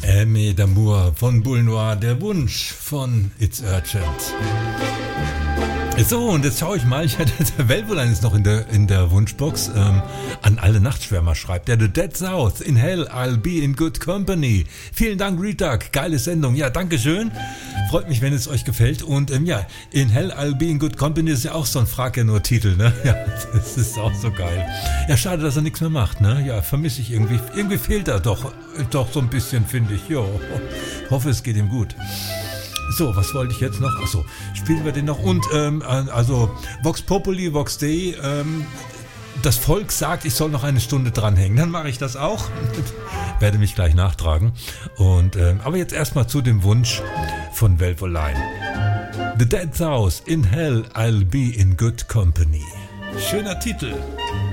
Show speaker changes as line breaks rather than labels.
Aimé d'amour von Boule Noire, der Wunsch von It's Urgent. So, und jetzt schaue ich mal, der Velvoline ist noch in der Wunschbox. An alle Nachtschwärmer schreibt er: The Dead South, in Hell, I'll be in good company. Vielen Dank, Retag, geile Sendung. Ja, dankeschön. Freut mich, wenn es euch gefällt. Und ja, in Hell, I'll be in good company ist ja auch so ein Frag ja nur Titel, ne? Ja, das ist auch so geil. Ja, schade, dass er nichts mehr macht, ne? Ja, vermisse ich irgendwie. Irgendwie fehlt er doch so ein bisschen, finde ich. Jo, hoffe, es geht ihm gut. So, was wollte ich jetzt noch? Achso, spielen wir den noch. Und also Vox Populi, Vox Dei, das Volk sagt, ich soll noch eine Stunde dranhängen. Dann mache ich das auch. Werde mich gleich nachtragen. Und aber jetzt erstmal zu dem Wunsch von Velvoline. The Dead South, in Hell I'll be in good company. Schöner Titel.